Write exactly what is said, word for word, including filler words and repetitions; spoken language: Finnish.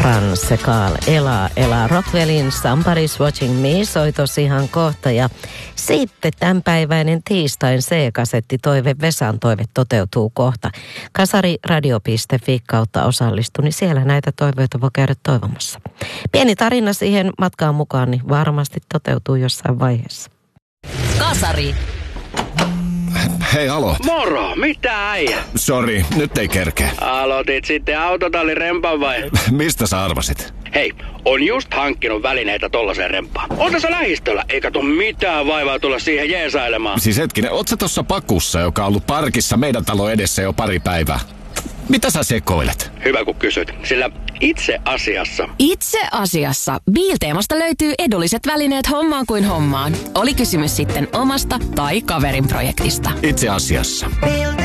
Frans Segal elää, elää Rockwellin Somebody's Watching Me soitos ihan kohta. Ja sitten tämänpäiväinen tiistain C-kasetti toive Vesan toive toteutuu kohta. Kasariradio piste fi kautta osallistu, niin siellä näitä toiveita voi käydä toivomassa. Pieni tarina siihen matkaan mukaan, niin varmasti toteutuu jossain vaiheessa. Kasari. Hei, alo. Moro, mitä äijä? Sori, nyt ei kerkeä. Aloitit sitten autotalli rempan vai? Mistä sä arvasit? Hei, on just hankkinut välineitä tollaseen rempaan. On tässä lähistöllä, eikä tuu mitään vaivaa tulla siihen jeesailemaan. Siis hetkinen, oot sä tossa pakussa, joka on ollut parkissa meidän talon edessä jo pari päivää? Mitä sä sekoilet? Hyvä kun kysyt, sillä itse asiassa... Itse asiassa Bilteemasta löytyy edulliset välineet hommaan kuin hommaan. Oli kysymys sitten omasta tai kaverin projektista. Itse asiassa.